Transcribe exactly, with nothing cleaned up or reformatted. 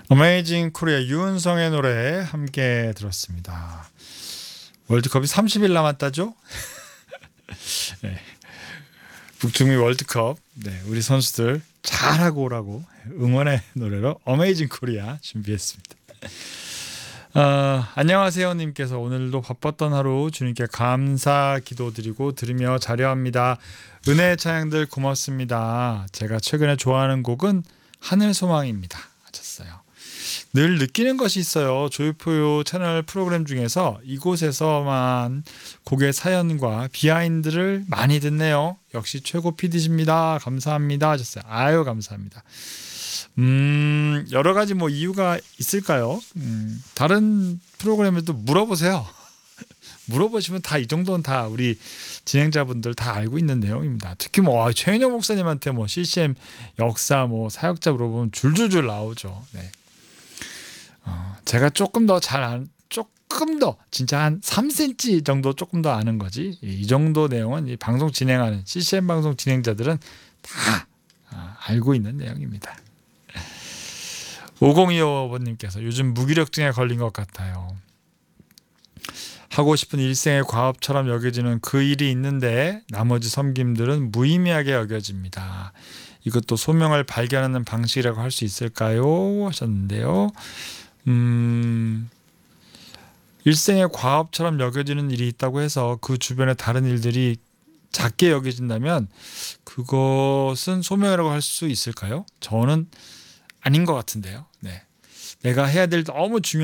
어메이징 코리아 유은성의 노래 함께 들었습니다. 월드컵이 삼십 일 남았다죠? 네. 북중미 월드컵, 네, 우리 선수들 잘하고 오라고 응원의 노래로 어메이징 코리아 준비했습니다. 어, 안녕하세요 님께서 오늘도 바빴던 하루 주님께 감사 기도드리고 들으며 자려합니다. 은혜의 찬양들 고맙습니다. 제가 최근에 좋아하는 곡은 하늘소망입니다 하셨어요. 늘 느끼는 것이 있어요. 조이포유 채널 프로그램 중에서 이곳에서만 곡의 사연과 비하인드를 많이 듣네요. 역시 최고 피디십니다. 감사합니다 하셨어요. 아유 감사합니다. 음, 여러 가지 뭐 이유가 있을까요? 음, 다른 프로그램에도 물어보세요. 물어보시면 다 이 정도는 다 우리 진행자분들 다 알고 있는 내용입니다. 특히 뭐 최은영 목사님한테 뭐 씨씨엠 역사 뭐 사역자 물어보면 줄줄줄 나오죠. 네. 어, 제가 조금 더 잘 아는, 조금 더 진짜 한 삼 센티미터 정도 조금 더 아는 거지. 이 정도 내용은 이 방송 진행하는 씨씨엠 방송 진행자들은 다 아, 알고 있는 내용입니다. 오공이오 번님께서 요즘 무기력증에 걸린 것 같아요. 하고 싶은 일생의 과업처럼 여겨지는 그 일이 있는데 나머지 섬김들은 무의미하게 여겨집니다. 이것도 소명을 발견하는 방식이라고 할 수 있을까요? 하셨는데요. 음, 일생의 과업처럼 여겨지는 일이 있다고 해서 그 주변의 다른 일들이 작게 여겨진다면 그것은 소명이라고 할 수 있을까요? 저는 아닌 것 같은데요. 네. 내가 해야 될 너무 중요한